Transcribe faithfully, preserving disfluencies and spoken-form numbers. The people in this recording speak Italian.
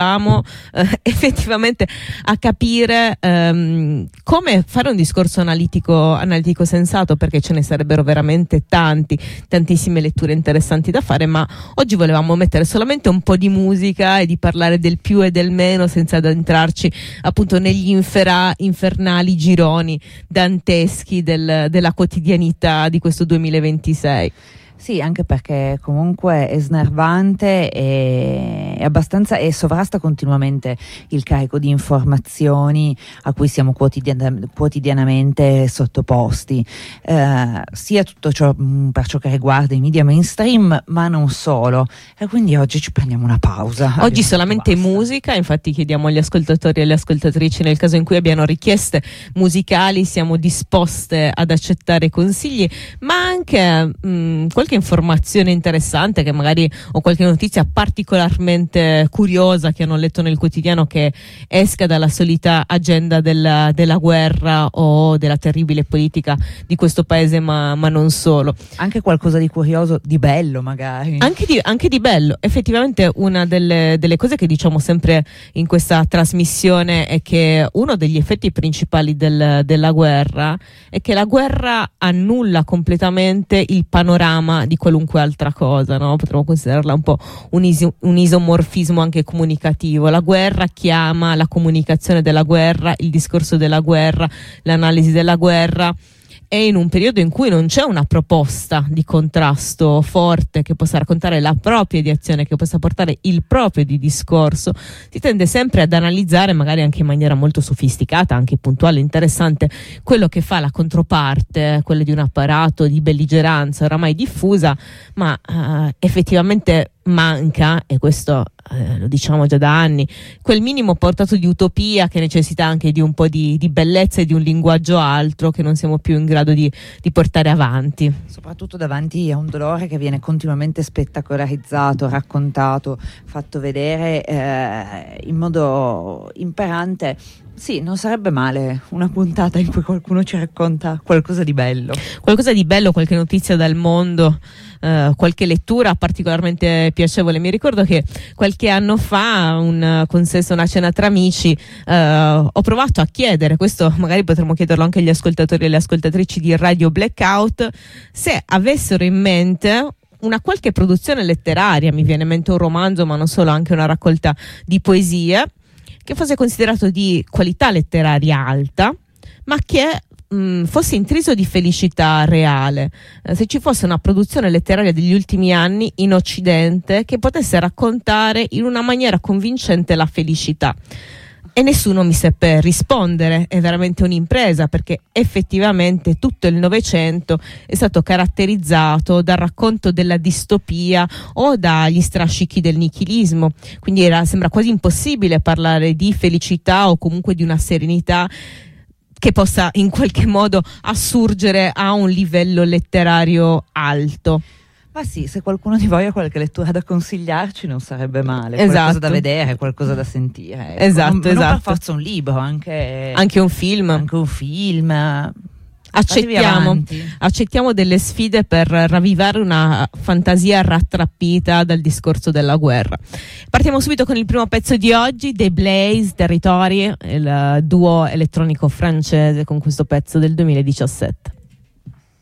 riusciamo eh, effettivamente a capire ehm, come fare un discorso analitico, analitico sensato, perché ce ne sarebbero veramente tanti, tantissime letture interessanti da fare, ma oggi volevamo mettere solamente un po' di musica e di parlare del più e del meno, senza addentrarci appunto negli infera, infernali gironi danteschi del, della quotidianità di questo duemilaventisei. Sì, anche perché comunque è snervante e è abbastanza e sovrasta continuamente il carico di informazioni a cui siamo quotidian- quotidianamente sottoposti, eh, sia tutto ciò mh, per ciò che riguarda i media mainstream, ma non solo. E quindi oggi ci prendiamo una pausa. Oggi solamente musica, infatti chiediamo agli ascoltatori e alle ascoltatrici, nel caso in cui abbiano richieste musicali, siamo disposte ad accettare consigli, ma anche mh, qualche informazione interessante che magari, o qualche notizia particolarmente curiosa che hanno letto nel quotidiano, che esca dalla solita agenda della, della guerra o della terribile politica di questo paese, ma, ma non solo. Anche qualcosa di curioso, di bello magari. Anche di, anche di bello. Effettivamente una delle, delle cose che diciamo sempre in questa trasmissione è che uno degli effetti principali del, della guerra è che la guerra annulla completamente il panorama di qualunque altra cosa, no? Potremmo considerarla un po' un, isi- un isomorfismo anche comunicativo. La guerra chiama la comunicazione della guerra, il discorso della guerra, l'analisi della guerra, e in un periodo in cui non c'è una proposta di contrasto forte che possa raccontare la propria di azione, che possa portare il proprio di discorso, si tende sempre ad analizzare, magari anche in maniera molto sofisticata, anche puntuale, interessante, quello che fa la controparte, quello di un apparato di belligeranza oramai diffusa, ma uh, effettivamente manca, e questo eh, lo diciamo già da anni, quel minimo portato di utopia che necessita anche di un po' di, di bellezza e di un linguaggio altro che non siamo più in grado di, di portare avanti. Soprattutto davanti a un dolore che viene continuamente spettacolarizzato, raccontato, fatto vedere eh, in modo imperante. Sì, non sarebbe male una puntata in cui qualcuno ci racconta qualcosa di bello. Qualcosa di bello, qualche notizia dal mondo, eh, qualche lettura particolarmente piacevole. Mi ricordo che qualche anno fa, un consesso, una cena tra amici, eh, ho provato a chiedere, questo magari potremmo chiederlo anche agli ascoltatori e alle ascoltatrici di Radio Blackout, se avessero in mente una qualche produzione letteraria, mi viene in mente un romanzo, ma non solo, anche una raccolta di poesie, che fosse considerato di qualità letteraria alta, ma che mh, fosse intriso di felicità reale. Eh, se ci fosse una produzione letteraria degli ultimi anni in Occidente che potesse raccontare in una maniera convincente la felicità. E nessuno mi seppe rispondere. È veramente un'impresa, perché effettivamente tutto il Novecento è stato caratterizzato dal racconto della distopia o dagli strascichi del nichilismo, quindi era, sembra quasi impossibile parlare di felicità o comunque di una serenità che possa in qualche modo assurgere a un livello letterario alto. Ma sì, se qualcuno di voi ha qualche lettura da consigliarci non sarebbe male, esatto. Qualcosa da vedere, qualcosa da sentire, ecco. Esatto, non, esatto. non per forza un libro, anche, anche un film, anche un film. Accettiamo, accettiamo delle sfide per ravvivare una fantasia rattrappita dal discorso della guerra. Partiamo subito con il primo pezzo di oggi, The Blaze, Territory, il duo elettronico francese, con questo pezzo del duemiladiciassette.